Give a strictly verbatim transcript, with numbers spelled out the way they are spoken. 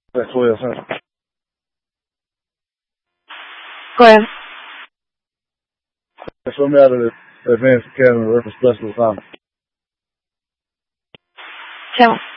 That's what it says. Go ahead. Show me out of the Advanced Academy of Special Assignment. Tell.